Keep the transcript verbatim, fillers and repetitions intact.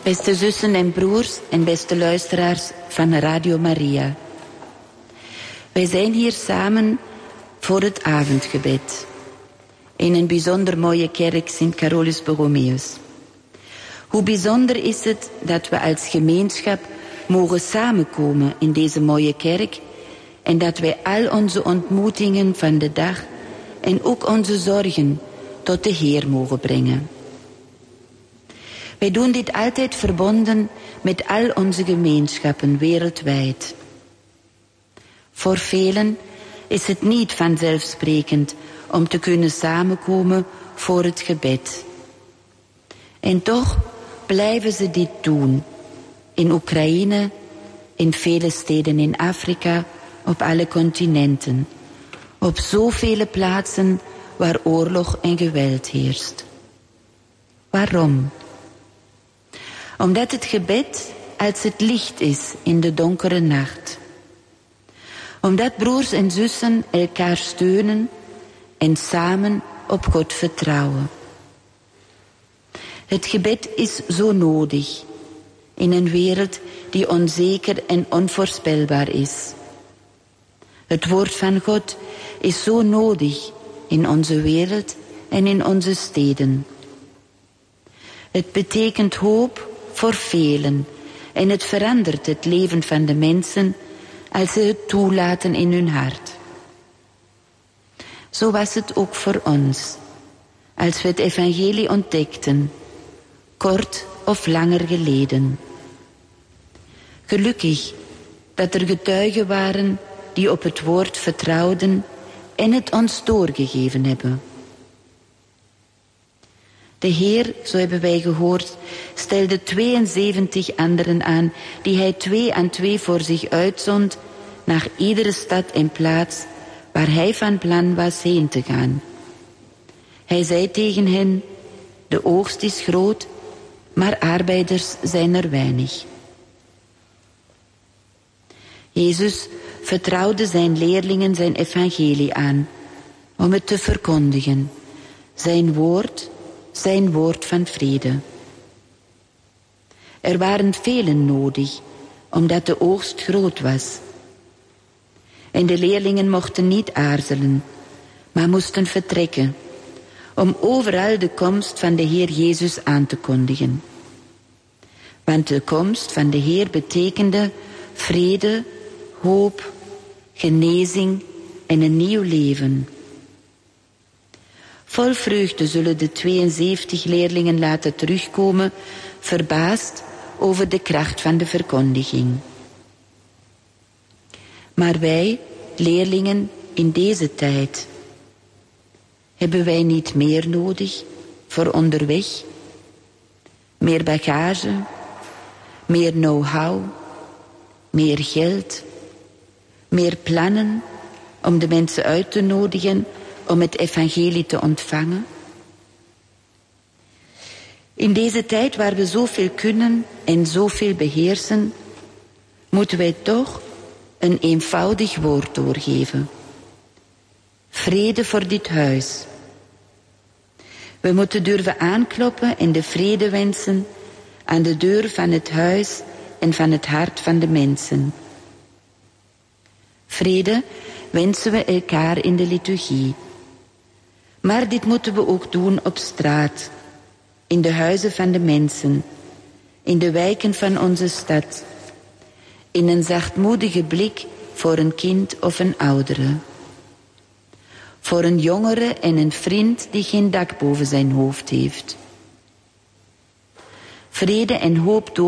Beste zussen en broers en beste luisteraars van Radio Maria. Wij zijn hier samen voor het avondgebed. In een bijzonder mooie kerk Sint Carolus Borromeus. Hoe bijzonder is het dat we als gemeenschap mogen samenkomen in deze mooie kerk en dat wij al onze ontmoetingen van de dag en ook onze zorgen tot de Heer mogen brengen. Wij doen dit altijd verbonden met al onze gemeenschappen wereldwijd. Voor velen is het niet vanzelfsprekend om te kunnen samenkomen voor het gebed. En toch blijven ze dit doen. In Oekraïne, in vele steden in Afrika, op alle continenten. Op zoveel plaatsen waar oorlog en geweld heerst. Waarom? Omdat het gebed als het licht is in de donkere nacht. Omdat broers en zussen elkaar steunen en samen op God vertrouwen. Het gebed is zo nodig in een wereld die onzeker en onvoorspelbaar is. Het woord van God is zo nodig in onze wereld en in onze steden. Het betekent hoop voor velen en het verandert het leven van de mensen als ze het toelaten in hun hart. Zo was het ook voor ons, als we het evangelie ontdekten, kort of langer geleden. Gelukkig dat er getuigen waren die op het woord vertrouwden en het ons doorgegeven hebben. De Heer, zo hebben wij gehoord, stelde tweeënzeventig anderen aan, die hij twee aan twee voor zich uitzond, naar iedere stad en plaats waar hij van plan was heen te gaan. Hij zei tegen hen, de oogst is groot, maar arbeiders zijn er weinig. Jezus vertrouwde zijn leerlingen zijn evangelie aan, om het te verkondigen, zijn woord, zijn woord van vrede. Er waren velen nodig, omdat de oogst groot was. En de leerlingen mochten niet aarzelen, maar moesten vertrekken, om overal de komst van de Heer Jezus aan te kondigen. Want de komst van de Heer betekende vrede, hoop, genezing en een nieuw leven. Vol vreugde zullen de tweeënzeventig leerlingen laten terugkomen, verbaasd over de kracht van de verkondiging. Maar wij, leerlingen in deze tijd, hebben wij niet meer nodig voor onderweg? Meer bagage, meer know-how, meer geld, meer plannen om de mensen uit te nodigen om het evangelie te ontvangen? In deze tijd waar we zoveel kunnen en zoveel beheersen, moeten wij toch een eenvoudig woord doorgeven. Vrede voor dit huis. We moeten durven aankloppen en de vrede wensen aan de deur van het huis en van het hart van de mensen. Vrede wensen we elkaar in de liturgie. Maar dit moeten we ook doen op straat, in de huizen van de mensen, in de wijken van onze stad, in een zachtmoedige blik voor een kind of een oudere. Voor een jongere en een vriend die geen dak boven zijn hoofd heeft. Vrede en hoop door